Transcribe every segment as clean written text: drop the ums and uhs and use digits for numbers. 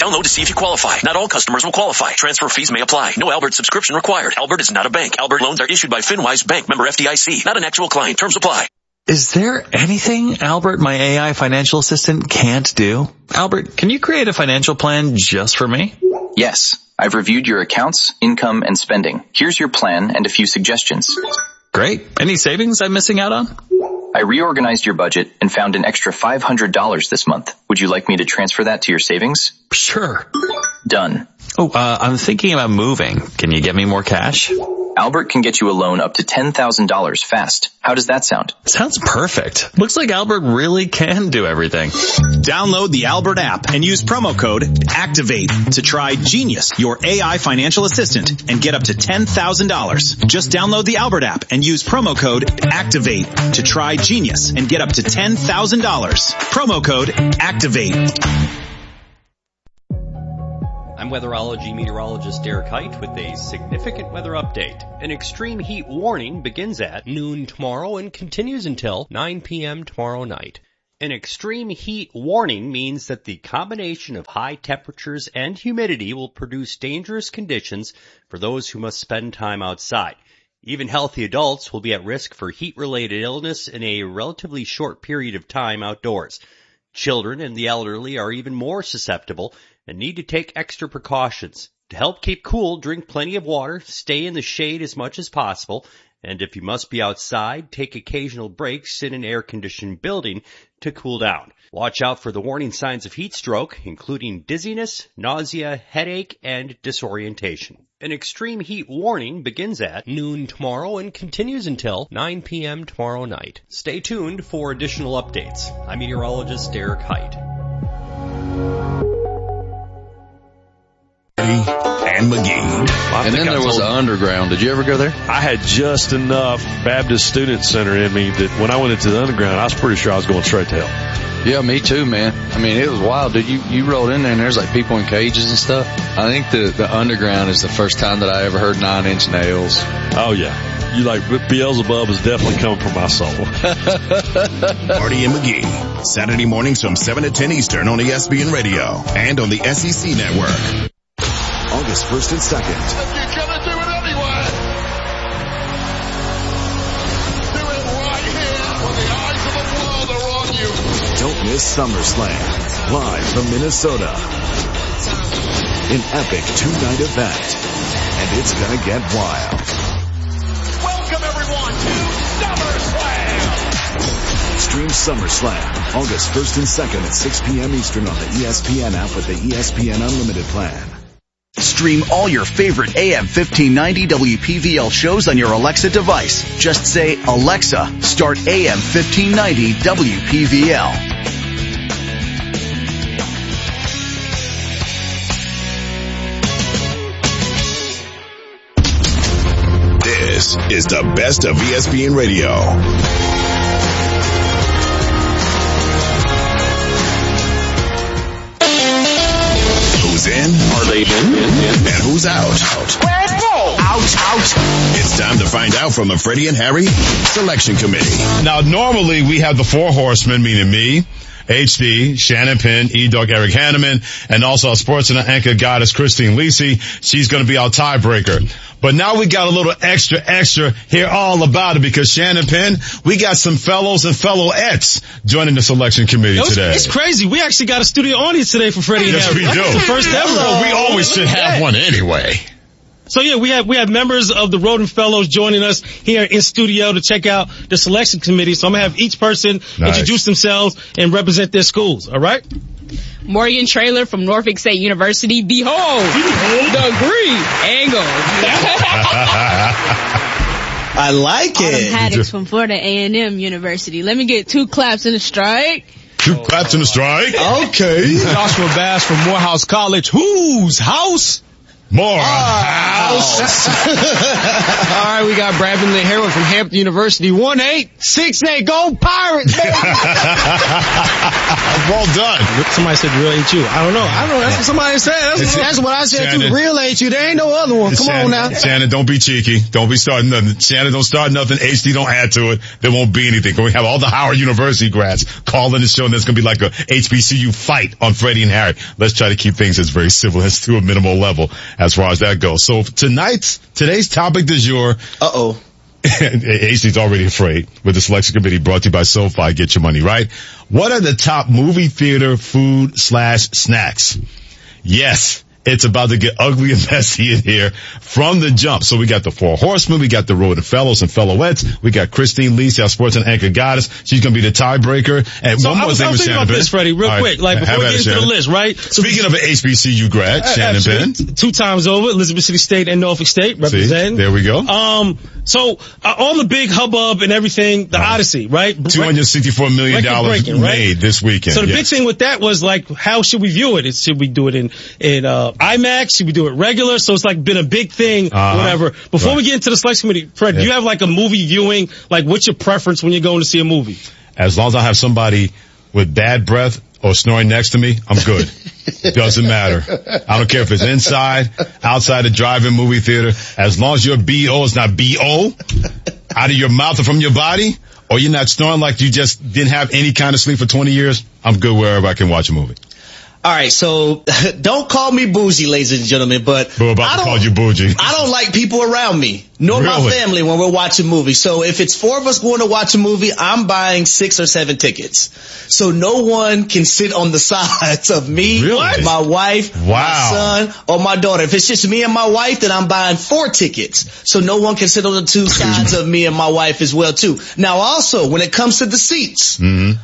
Download to see if you qualify. Not all customers will qualify. Transfer fees may apply. No Albert subscription required. Albert is not a bank. Albert loans are issued by FinWise Bank, member FDIC. Not an actual client. Terms apply. Is there anything Albert, my AI financial assistant, can't do? Albert, can you create a financial plan just for me? Yes. I've reviewed your accounts, income, and spending. Here's your plan and a few suggestions. Great. Any savings I'm missing out on? I reorganized your budget and found an extra $500 this month. Would you like me to transfer that to your savings? Sure. Done. I'm thinking about moving. Can you get me more cash? Albert can get you a loan up to $10,000 fast. How does that sound? Sounds perfect. Looks like Albert really can do everything. Download the Albert app and use promo code ACTIVATE to try Genius, your AI financial assistant, and get up to $10,000. Just download the Albert app and use promo code ACTIVATE to try Genius and get up to $10,000. Promo code ACTIVATE. I'm weatherology meteorologist Derek Height with a significant weather update. An extreme heat warning begins at noon tomorrow and continues until 9 p.m. tomorrow night. An extreme heat warning means that the combination of high temperatures and humidity will produce dangerous conditions for those who must spend time outside. Even healthy adults will be at risk for heat-related illness in a relatively short period of time outdoors. Children and the elderly are even more susceptible and need to take extra precautions. To help keep cool, drink plenty of water, stay in the shade as much as possible, and if you must be outside, take occasional breaks in an air-conditioned building to cool down. Watch out for the warning signs of heat stroke, including dizziness, nausea, headache, and disorientation. An extreme heat warning begins at noon tomorrow and continues until 9 p.m. tomorrow night. Stay tuned for additional updates. I'm meteorologist Derek Height. And McGee. And then there was the underground. Did you ever go there? I had just enough Baptist Student Center in me that when I went into the underground, I was pretty sure I was going straight to hell. Yeah, me too, man. I mean, it was wild, dude. You rolled in there and there's like people in cages and stuff. I think the underground is the first time that I ever heard 9 Inch Nails. Oh yeah. You like Beelzebub is definitely coming from my soul. Marty and McGee. Saturday mornings from 7 to 10 Eastern on ESPN Radio and on the SEC Network. August 1st and 2nd. You're gonna do it anyway. Do it right here when the eyes of the world are on you. Don't miss SummerSlam, live from Minnesota. An epic 2-night event, and it's gonna get wild. Welcome everyone to SummerSlam. Stream SummerSlam, August 1st and 2nd at 6 p.m. Eastern on the ESPN app with the ESPN Unlimited plan. Stream all your favorite AM 1590 WPVL shows on your Alexa device. Just say, Alexa, start AM 1590 WPVL. This is the best of ESPN Radio. Who's in? Are they in? And who's out? Where are they? Out. It's time to find out from the Freddie and Harry Selection Committee. Now, normally we have the 4 horsemen, meaning me, HD, Shannon Penn, E-Dog, Eric Hanneman, and also our sports and anchor goddess, Christine Lisi. She's going to be our tiebreaker. But now we got a little extra here all about it because Shannon Penn, we got some fellows and fellowettes joining the selection committee today. It's crazy. We actually got a studio audience today for Freddie and Harry. Yes, we do. It's the first ever. Well, we always should have one anyway. So yeah, we have members of the Roden Fellows joining us here in studio to check out the selection committee. So I'm gonna have each person introduce themselves and represent their schools. All right. Morgan Traylor from Norfolk State University. Behold the green angle. I like Autumn it. Haddix from Florida A&M University. Let me get 2 claps and a strike. 2 claps and a strike. Okay. Joshua Bass from Morehouse College. Whose house? More house. All right, we got Brad Finley Harewood from Hampton University. 1868. Go Pirates, baby. Well done. Somebody said real ain't you. I don't know. That's what somebody said. That's what I said Shannon, too. Real ain't you. There ain't no other one. Come on now. Shannon, don't be cheeky. Don't be starting nothing. Shannon, don't start nothing. HD, don't add to it. There won't be anything. We have all the Howard University grads calling the show, and there's going to be like a HBCU fight on Freddie and Harry. Let's try to keep things as very civil as to a minimal level as far as that goes. So today's topic du jour. HD's already afraid with the selection committee brought to you by SoFi. Get your money right. What are the top movie theater food / snacks? Yes. It's about to get ugly and messy in here from the jump. So we got the Four Horsemen, we got the Rodent Fellows and Fellowettes, we got Christine Lisi, our sports and anchor goddess. She's going to be the tiebreaker. And so one more thing with Shannon about this, Freddie, real quick, like before we get into the list, right? So speaking of an HBCU grad, Shannon Penn. 2 times over, Elizabeth City State and Norfolk State representing. There we go. So on the big hubbub and everything, the Odyssey, right? $264 million made this weekend. So the big thing with that was like, how should we view it? Should we do it in IMAX? Should we do it regular? So it's like been a big thing, whatever. Before we get into the selection committee, Fred, do you have like a movie viewing? Like, what's your preference when you're going to see a movie? As long as I have somebody with bad breath or snoring next to me, I'm good. Doesn't matter. I don't care if it's inside, outside the drive-in movie theater. As long as your BO is not BO, out of your mouth or from your body, or you're not snoring like you just didn't have any kind of sleep for 20 years, I'm good wherever I can watch a movie. All right, so don't call me bougie, ladies and gentlemen, but we're about to call you bougie. I don't like people around me, nor my family when we're watching movies. So if it's 4 of us going to watch a movie, I'm buying 6 or 7 tickets. So no one can sit on the sides of me, my wife, my son, or my daughter. If it's just me and my wife, then I'm buying 4 tickets. So no one can sit on the 2 sides of me and my wife as well too. Now also, when it comes to the seats,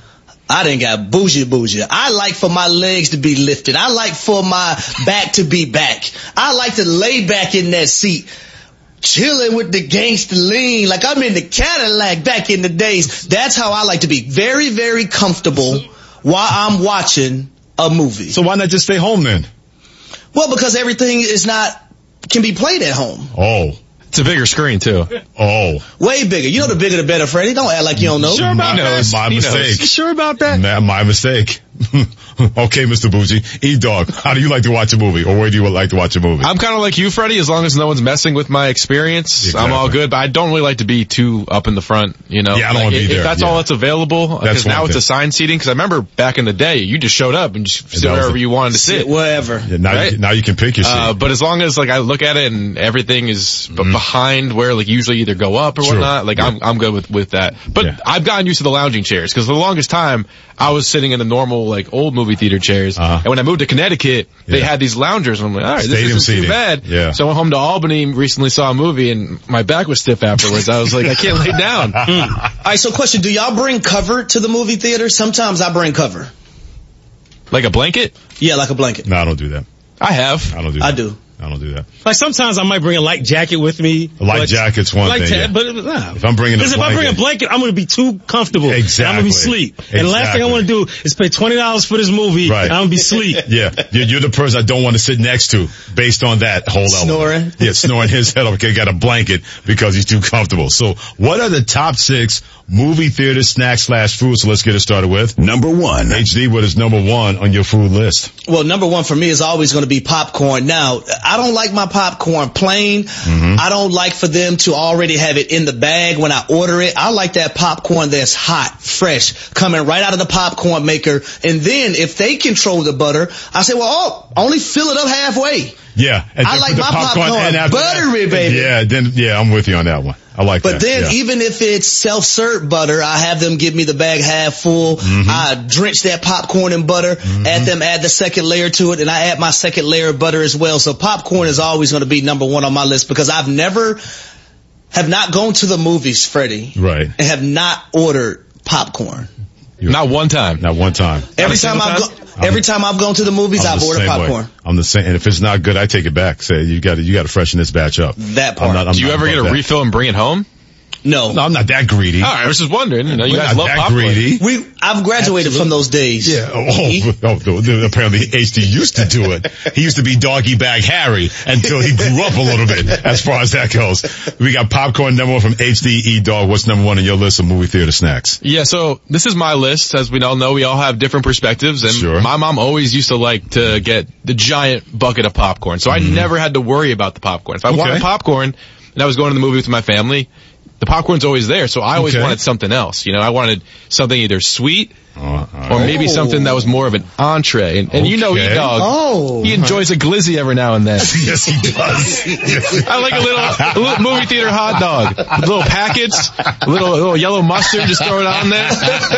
I done got bougie. I like for my legs to be lifted. I like for my back to be back. I like to lay back in that seat, chilling with the gangster lean, like I'm in the Cadillac back in the days. That's how I like to be. Very, very comfortable while I'm watching a movie. So why not just stay home then? Well, because everything can be played at home. Oh. It's a bigger screen too. Oh. Way bigger. You know the bigger the better, Freddie. Don't act like you don't know. Sure about that? My mistake. You sure about that? My mistake. Okay, Mr. Bougie. E-Dog, how do you like to watch a movie? Or where do you like to watch a movie? I'm kind of like you, Freddie. As long as no one's messing with my experience, exactly. I'm all good. But I don't really like to be too up in the front, you know? Yeah, I don't want to be there. If that's all that's available, because now it's assigned seating. Because I remember back in the day, you just showed up and just sit wherever you wanted to sit. Wherever. Yeah, now you can pick your seat. But as long as like I look at it and everything is behind where like usually either go up or whatnot, like I'm good with that. But I've gotten used to the lounging chairs because the longest time I was sitting in the normal like old movie theater chairs. And when I moved to Connecticut, they had these loungers. And I'm like, all right, this isn't too bad. Yeah. So I went home to Albany, recently saw a movie, and my back was stiff afterwards. I was like, I can't lay down. All right, so question, do y'all bring cover to the movie theater? Sometimes I bring cover. Like a blanket? Yeah, like a blanket. No, I don't do that. I have. I don't do that. I do. I don't do that. Like sometimes I might bring a light jacket with me. A light jacket's one thing. But if I'm bringing if I bring a blanket, I'm going to be too comfortable. Exactly. I'm going to be asleep. And the last thing I want to do is pay $20 for this movie. Right. And I'm going to be asleep. Yeah. You're the person I don't want to sit next to based on that whole element. Snoring. Yeah, snoring his head off. Okay, got a blanket because he's too comfortable. So what are the top 6 movie theater snacks / food? So let's get it started with number 1. HD, what is number 1 on your food list? Well, number 1 for me is always going to be popcorn. Now, I don't like my popcorn plain. I don't like for them to already have it in the bag when I order it. I like that popcorn that's hot, fresh, coming right out of the popcorn maker. And then if they control the butter, I say, well, only fill it up halfway. Yeah. I like my popcorn buttery, baby. Yeah, I'm with you on that one. I like that. But then even if it's self-serve butter, I have them give me the bag half full. I drench that popcorn in butter, add the second layer to it, and I add my second layer of butter as well. So popcorn is always going to be number 1 on my list because I've have not gone to the movies, Freddie. Right. And have not ordered popcorn. Not one time. Not one time. Every time I've gone to the movies, I've ordered popcorn. I'm the same. And if it's not good, I take it back. Say, you got to freshen this batch up. That part. Do you ever get a refill and bring it home? No, I'm not that greedy. All right, I was just wondering. You know, you We're guys not love that popcorn. greedy. I've graduated from those days. Yeah. Apparently HD used to do it. He used to be doggy bag Harry until he grew up a little bit as far as that goes. We got popcorn number 1 from HD. E-Dog. What's number 1 on your list of movie theater snacks? Yeah, so this is my list. As we all know, we all have different perspectives. And my mom always used to like to get the giant bucket of popcorn. So I never had to worry about the popcorn. If I wanted popcorn and I was going to the movie with my family, the popcorn's always there, so I always wanted something else. You know, I wanted something either sweet or maybe something that was more of an entree. And you know, E-Dog, he enjoys a glizzy every now and then. Yes, he does. I like a little movie theater hot dog. Little packets, a little yellow mustard, just throw it on there.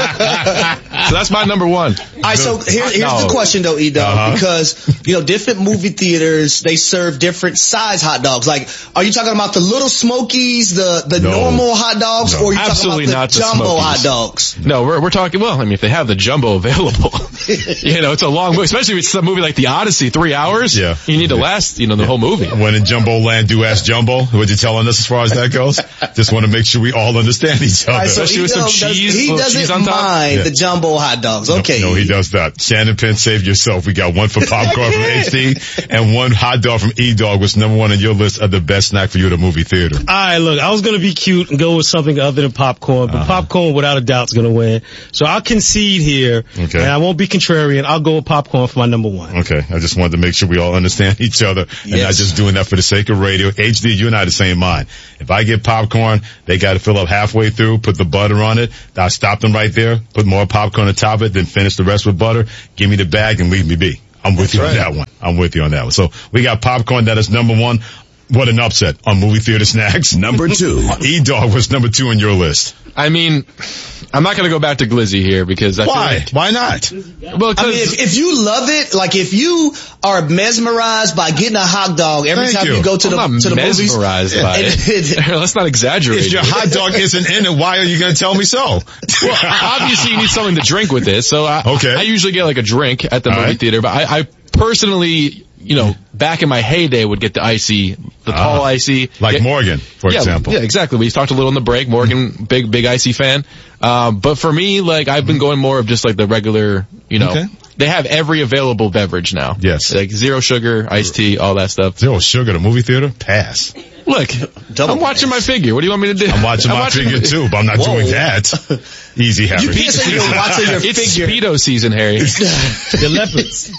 So that's my number 1. All right, so here's the question though, E-Dog, because, you know, different movie theaters, they serve different size hot dogs. Like, are you talking about the little Smokies, the normal hot dogs, or are you talking about the jumbo hot dogs? No, we're talking, well, I mean, if they have the jumbo available, you know, it's a long movie, especially if it's a movie like The Odyssey, 3 hours. Yeah. You need to last, you know, the whole movie. When in Jumbo Land, do ask Jumbo. What you telling us as far as that goes? Just want to make sure we all understand each other. Right, so especially with some cheese. He doesn't mind the jumbo hot dogs. Okay. No, he does not. Shannon Penn, save yourself. We got 1 for popcorn from HD and 1 hot dog from E-Dog. What's number 1 on your list of the best snack for you at a movie theater? All right, look, I was going to be cute and go with something other than popcorn, but popcorn without a doubt is going to win. So I'll concede here, and I won't be contrarian. I'll go with popcorn for my number 1. Okay, I just wanted to make sure we all understand each other and not just doing that for the sake of radio. HD, you and I are the same mind. If I get popcorn, they got to fill up halfway through, put the butter on it. I stop them right there, put more popcorn on top of it, then finish the rest with butter. Give me the bag and leave me be. I'm with you on that one. I'm with you on that one. So we got popcorn. That is number 1. What an upset on movie theater snacks. Number 2. E-Dog was number 2 on your list. I mean, I'm not going to go back to glizzy here because I feel like, why not? Well, I mean, if you love it, like if you are mesmerized by getting a hot dog every time you go to the movies. Mesmerized by it. Let's not exaggerate. If your hot dog isn't in it, why are you going to tell me so? Well, obviously you need something to drink with this. So I usually get like a drink at the movie theater, but I personally, you know, back in my heyday would get the icy, the tall icy. Like Morgan, for example. Yeah, exactly. We talked a little in the break. Morgan, big icy fan. But for me, like, I've been going more of just like the regular, you know, they have every available beverage now. Yes. Like zero sugar, iced tea, all that stuff. Zero sugar, the movie theater? Pass. Look, I'm watching my figure. What do you want me to do? I'm watching my figure too, but I'm not doing that. Easy, Harry. You can't say you're watching your figure. It's Speedo season, Harry. The leopards.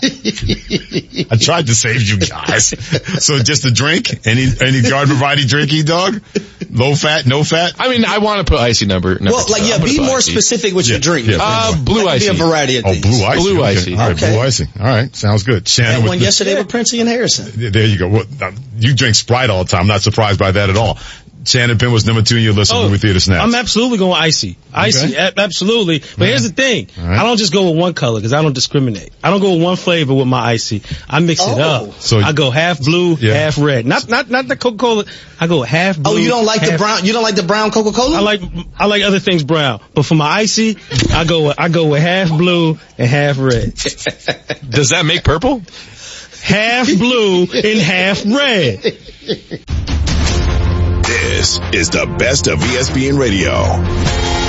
I tried to save you guys. So just a drink? Any garden variety drink, E-Dog? Low fat, no fat? I mean, I want to put icy number well, like, be more specific with your drink. Blue icy. Be a variety of things. Blue icy. Blue icy. All right, blue icy. All right, sounds good. Shannon, had one yesterday with Princey and Harrison. There you go. Well, you drink Sprite all the time. I'm not surprised by that at all. Shannon Penn was number 2 in your list of movie theater snacks. I'm absolutely going icy. Icy, absolutely. But here's the thing. Right. I don't just go with one color because I don't discriminate. I don't go with one flavor with my icy. I mix it up. So I go half blue, half red. Not the Coca-Cola. I go half blue. Oh, you don't like the brown? You don't like the brown Coca-Cola? I like other things brown. But for my icy, I go with half blue and half red. Does that make purple? Half blue and half red. This is the best of ESPN Radio.